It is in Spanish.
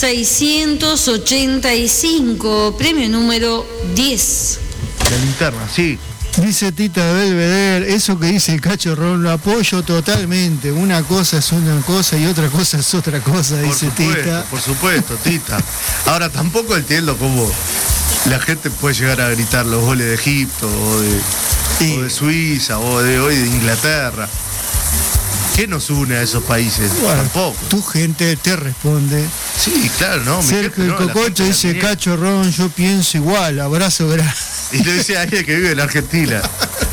685, premio número 10. La linterna, sí. Dice Tita Belvedere, eso que dice el Cacho Ron lo apoyo totalmente. Una cosa es una cosa y otra cosa es otra cosa, dice Tita. Por supuesto, Tita. Ahora tampoco entiendo cómo la gente puede llegar a gritar los goles de Egipto o de Suiza o de hoy de Inglaterra. ¿Qué nos une a esos países? Bueno, tampoco. Tu gente te responde. Sí, claro, no. Sergio el Cococho dice, Cacho Ron, yo pienso igual, abrazo grande. Y lo dice alguien que vive en Argentina.